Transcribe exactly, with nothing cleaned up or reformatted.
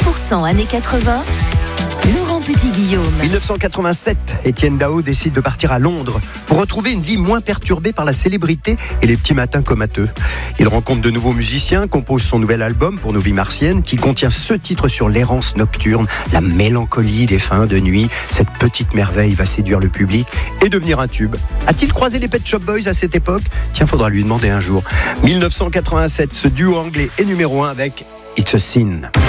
pour cent années quatre-vingts, Laurent Petit-Guillaume. dix-neuf cent quatre-vingt-sept, Étienne Dao décide de partir à Londres pour retrouver une vie moins perturbée par la célébrité et les petits matins comateux. Il rencontre de nouveaux musiciens, compose son nouvel album pour nos vies martiennes qui contient ce titre sur l'errance nocturne, la mélancolie des fins de nuit. Cette petite merveille va séduire le public et devenir un tube. A-t-il croisé les Pet Shop Boys à cette époque ? Tiens, faudra lui demander un jour. dix-neuf cent quatre-vingt-sept, ce duo anglais est numéro un avec It's a Sin.